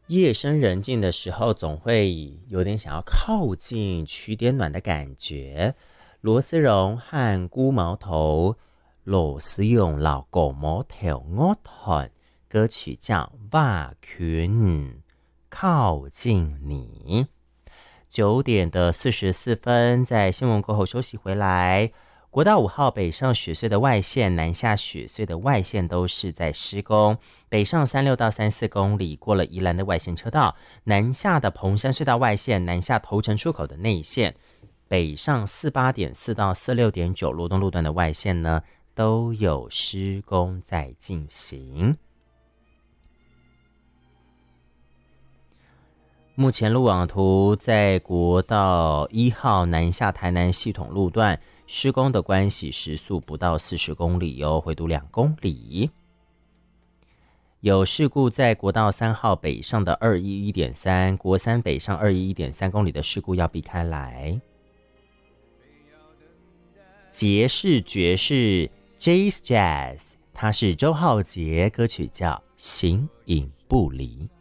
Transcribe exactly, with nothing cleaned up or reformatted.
夜深人静的时候，总会有点想要靠近，取点暖的感觉。罗思荣和姑毛头，罗思用老狗毛头我团，歌曲叫《瓦群》，靠近你。九点的四十四分，在新闻过后休息回来。国道五号北上雪隧的外线，南下雪隧的外线都是在施工。北上三六到三四公里，过了宜兰的外线车道；南下的蓬山隧道外线，南下头城出口的内线。北上四八点四到四六点九罗东路段的外线呢，都有施工在进行。目前路网图在国道一号南下台南系统路段施工的关系，时速不到四十公里哦，回读两公里。有事故在国道三号北上的二一一点三，国三北上二一一点三公里的事故要避开来。杰是爵士 Jazz Jazz， 他是周浩杰，歌曲叫《形影不离》。